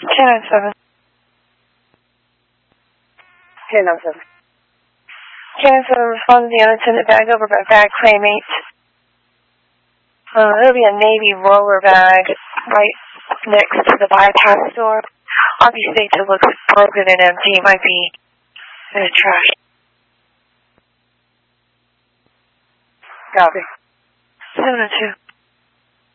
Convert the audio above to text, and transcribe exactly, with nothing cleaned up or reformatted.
ten nine seven. ten nine seven. ten nine seven responds to the unattended bag over by bag claim eight. Uh, there'll be a Navy roller bag right next to the bypass door. Obviously, it looks broken and empty. It might be in the trash. Copy. seven oh two.